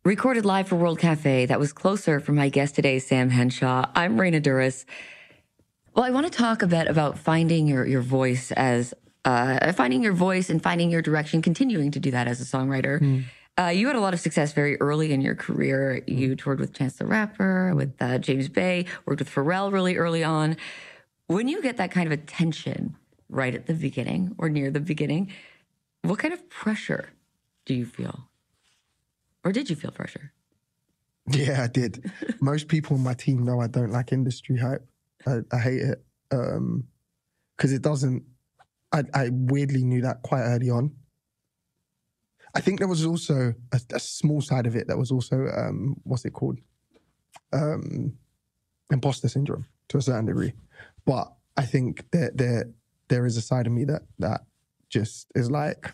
Recorded live for World Cafe. That was Closer from my guest today, Sam Henshaw. I'm Raina Duras. Well, I want to talk a bit about finding your voice as finding your voice and finding your direction, continuing to do that as a songwriter. You had a lot of success very early in your career. You toured with Chance the Rapper, with James Bay, worked with Pharrell really early on. When you get that kind of attention right at the beginning or near the beginning, what kind of pressure do you feel? Or did you feel pressure? Yeah, I did. Most people on my team know I don't like industry hype. I hate it because it doesn't. I weirdly knew that quite early on. I think there was also a small side of it that was also what's it called? Imposter syndrome to a certain degree. But I think that there is a side of me that just is like,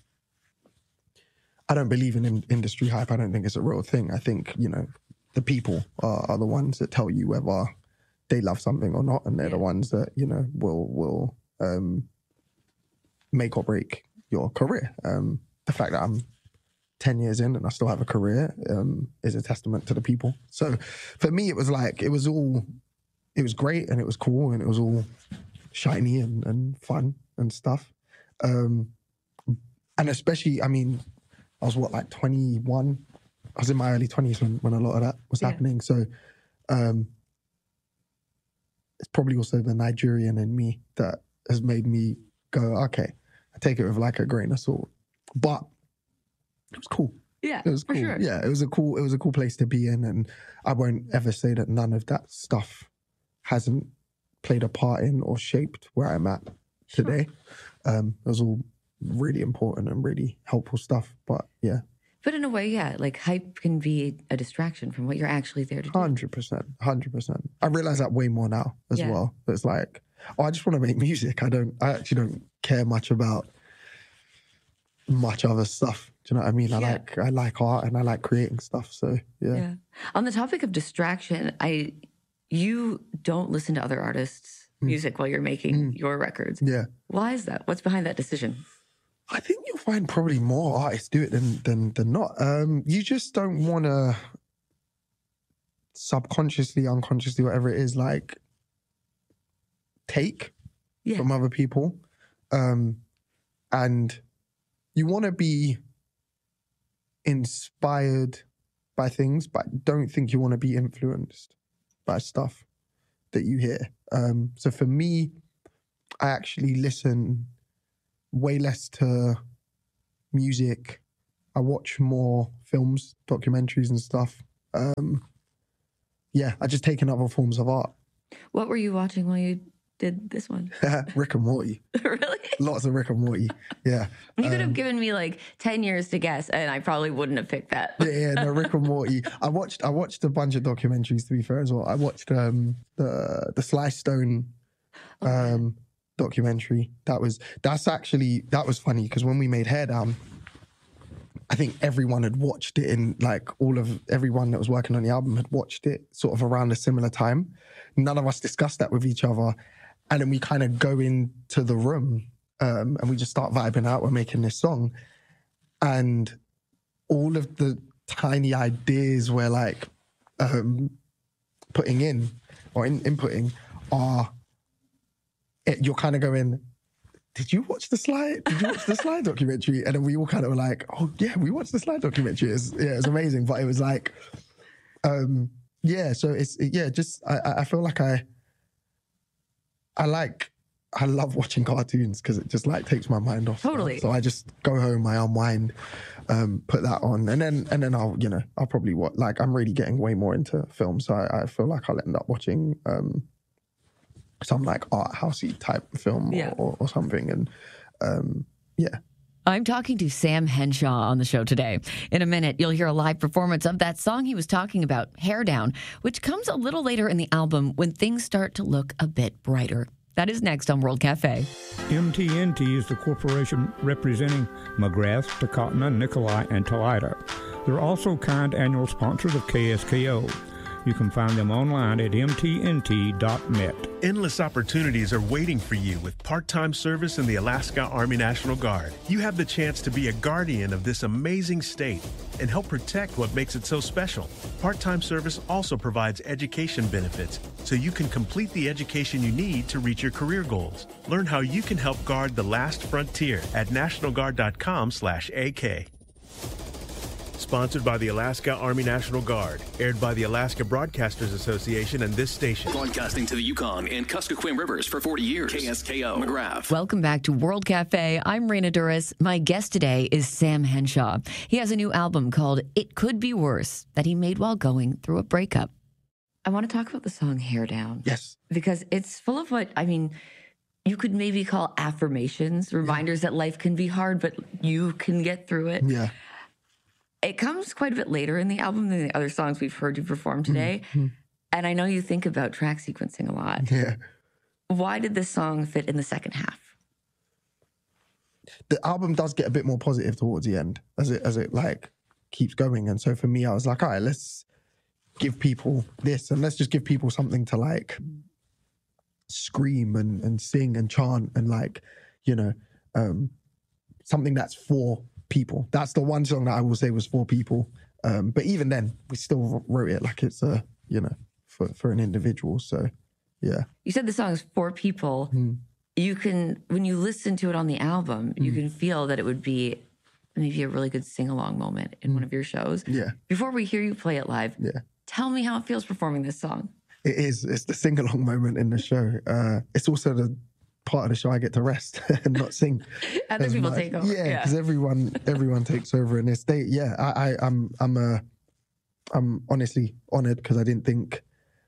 I don't believe in industry hype. I don't think it's a real thing. I think, the people are the ones that tell you whether they love something or not, and they're the ones that, will make or break your career. The fact that I'm 10 years in and I still have a career is a testament to the people. So for me, it was like, it was great and it was cool and it was all shiny and fun and stuff. And especially, I was 21? I was in my early 20s when a lot of that was happening. So it's probably also the Nigerian in me that has made me go, okay, I take it with like a grain of salt. But it was cool. Yeah, it was cool. For sure. Yeah, it was a cool place to be in, and I won't ever say that none of that stuff hasn't played a part in or shaped where I'm at today. It was all really important and really helpful stuff. But yeah. But in a way, yeah, like hype can be a distraction from what you're actually there to do. 100%. I realize that way more now as well. It's like, I just want to make music. I actually don't care much about much other stuff. Do you know what I mean? I like art and I like creating stuff. So yeah. On the topic of distraction, you don't listen to other artists' music while you're making your records. Yeah. Why is that? What's behind that decision? I think you'll find probably more artists do it than not. You just don't want to subconsciously, unconsciously, whatever it is, like take from other people. And you want to be inspired by things, but don't think you want to be influenced by stuff that you hear. So for me, I actually listen way less to music. I watch more films, documentaries and stuff. I just take in other forms of art. What were you watching while you did this one? Rick and Morty. Really? Lots of Rick and Morty. Yeah. You could have given me like 10 years to guess and I probably wouldn't have picked that. No, Rick and Morty. I watched a bunch of documentaries, to be fair, as well. I watched the Sly Stone documentary. That was funny because when we made Hair Down, I think everyone had watched it, in like everyone that was working on the album had watched it sort of around a similar time. None of us discussed that with each other. And then we kind of go into the room and we just start vibing out. We're making this song. And all of the tiny ideas we're like putting in or inputting are, you're kind of going, did you watch the Sly documentary? And then we all kind of were like, oh yeah, we watched the Sly documentary. It was amazing. But it was like, so I feel like I love watching cartoons because it just like takes my mind off. Totally. So I just go home, I unwind, put that on, and then I'll probably watch. Like I'm really getting way more into film, so I feel like I'll end up watching some like art housey type film or something, and I'm talking to Sam Henshaw on the show today. In a minute, you'll hear a live performance of that song he was talking about, Hair Down, which comes a little later in the album when things start to look a bit brighter. That is next on World Cafe. MTNT is the corporation representing McGrath, Takatna, Nikolai, and Talida. They're also kind annual sponsors of KSKO. You can find them online at mtnt.net. Endless opportunities are waiting for you with part-time service in the Alaska Army National Guard. You have the chance to be a guardian of this amazing state and help protect what makes it so special. Part-time service also provides education benefits, so you can complete the education you need to reach your career goals. Learn how you can help guard the last frontier at nationalguard.com/AK. Sponsored by the Alaska Army National Guard. Aired by the Alaska Broadcasters Association and this station. Broadcasting to the Yukon and Kuskokwim Rivers for 40 years. KSKO, McGrath. Welcome back to World Cafe. I'm Raina Duras. My guest today is Sam Henshaw. He has a new album called It Could Be Worse that he made while going through a breakup. I want to talk about the song Hair Down. Yes. Because it's full of you could maybe call affirmations, reminders that life can be hard, but you can get through it. Yeah. It comes quite a bit later in the album than the other songs we've heard you perform today. Mm-hmm. And I know you think about track sequencing a lot. Yeah. Why did this song fit in the second half? The album does get a bit more positive towards the end as it like keeps going. And so for me, I was like, all right, let's give people this and let's just give people something to like scream and sing and chant and like, something that's for people. That's the one song that I will say was for people. But even then, we still wrote it like it's for an individual. So yeah. You said the song is for people. You can, when you listen to it on the album, you can feel that it would be maybe a really good sing-along moment in one of your shows. Yeah. Before we hear you play it live, tell me how it feels performing this song. It is. It's the sing-along moment in the show. It's also the part of the show I get to rest and not sing. Other people take over. Yeah, because everyone takes over in this state. Yeah, I'm honestly honored because I didn't think,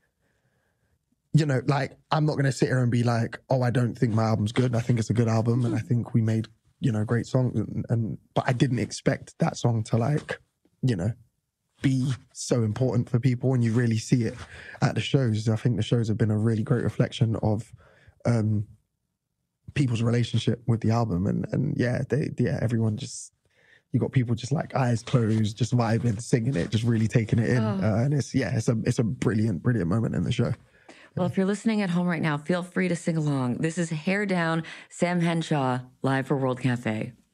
I'm not going to sit here and be like, oh, I don't think my album's good. I think it's a good album and I think we made, great songs. But I didn't expect that song to be so important for people and you really see it at the shows. I think the shows have been a really great reflection of people's relationship with the album and everyone just, you got people just like eyes closed, just vibing, singing it, just really taking it in. And it's a brilliant moment in the show. Well, if you're listening at home right now, feel free to sing along. This is Hair Down, Sam Henshaw, live for World Cafe.